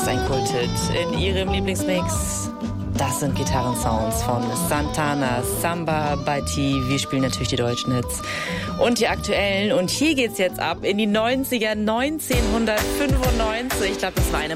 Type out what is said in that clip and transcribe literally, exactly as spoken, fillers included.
Was ein Kulthit in ihrem Lieblingsmix. Das sind Gitarrensounds von Santana, Samba, Baiti. Wir spielen natürlich die deutschen Hits und die aktuellen. Und hier geht's jetzt ab in die neunziger, neunzehnhundertfünfundneunzig. Ich glaube, das war eine